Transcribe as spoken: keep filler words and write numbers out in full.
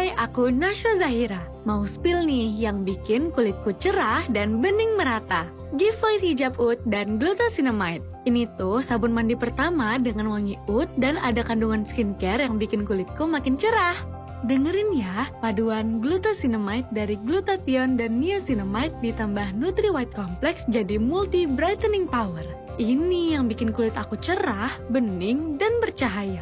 Hai, aku Nasya Zahira. Mau spill nih yang bikin kulitku cerah dan bening merata. Giveaway hijab oud dan glucosinamide. Ini tuh sabun mandi pertama dengan wangi oud dan ada kandungan skincare yang bikin kulitku makin cerah. Dengerin ya, paduan glucosinamide dari glutathione dan niacinamide ditambah Nutri White Complex jadi multi brightening power. Ini yang bikin kulit aku cerah, bening, dan bercahaya.